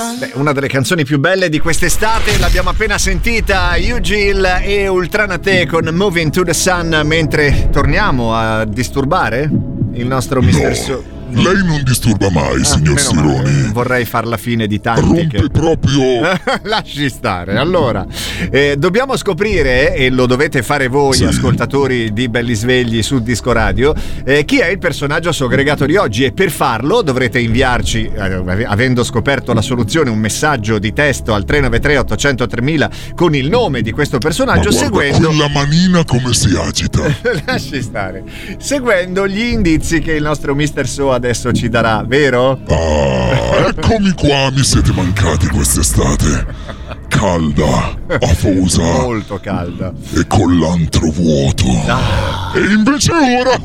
Una delle canzoni più belle di quest'estate, l'abbiamo appena sentita, UGIL e Ultranate con Moving to the Sun, mentre torniamo a disturbare il nostro Mr. So. Lei non disturba mai, signor Sironi. Vorrei far la fine di tanti. Rompe proprio. Lasci stare. Allora, dobbiamo scoprire, e lo dovete fare voi, ascoltatori di Belli Svegli su Disco Radio, chi è il personaggio segregato di oggi, e per farlo dovrete inviarci, avendo scoperto la soluzione, un messaggio di testo al 393 800 3000 con il nome di questo personaggio. Ma guarda, seguendo quella manina come si agita. Lasci stare. Seguendo gli indizi che il nostro Mr. So adesso ci darà, vero? Eccomi qua, mi siete mancati quest'estate. Calda, afosa, molto calda, e con l'antro vuoto. E invece ora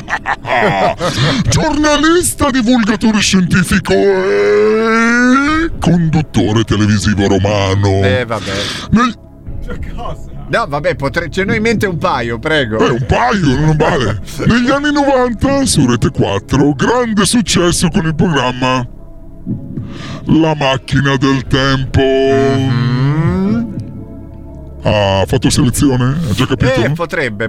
giornalista, divulgatore scientifico e conduttore televisivo romano. Vabbè. Cosa? No, vabbè, ce ne ho in mente un paio, prego. Un paio, non vale. Negli anni 90 su Rete 4, grande successo con il programma La macchina del tempo. Ha fatto selezione? Ha già capito? Potrebbe.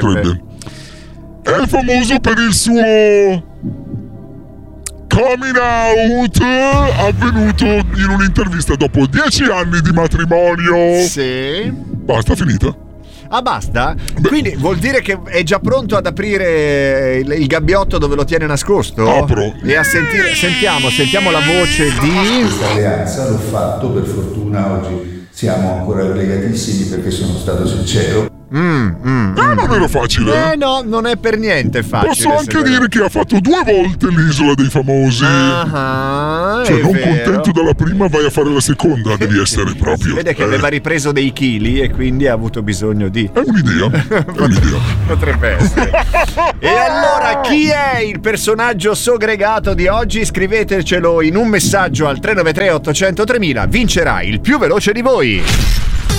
È famoso per il suo coming out avvenuto in un'intervista dopo 10 anni di matrimonio. Sì. Basta, finita. Ah, basta? Quindi vuol dire che è già pronto ad aprire il gabbiotto dove lo tiene nascosto? Apro. E a sentire, sentiamo la voce di... Questa alleanza l'ho fatto, per fortuna oggi siamo ancora legatissimi perché sono stato sincero. Non era facile. No, non è per niente facile. Posso anche dire che ha fatto 2 volte l'Isola dei Famosi. Cioè, non contento dalla prima, vai a fare la seconda. Devi essere proprio. Si vede che aveva ripreso dei chili e quindi ha avuto bisogno di... È un'idea. Potrebbe essere. E allora, chi è il personaggio segregato di oggi? Scrivetecelo in un messaggio al 393 800 3000. Vincerà il più veloce di voi.